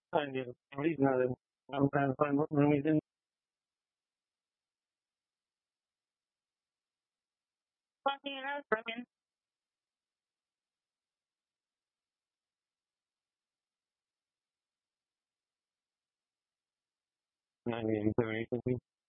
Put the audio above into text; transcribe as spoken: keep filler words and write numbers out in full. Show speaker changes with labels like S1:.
S1: Find it. Reason that I'm trying to find what room he's in. Walking out from in. ninety and thirty something.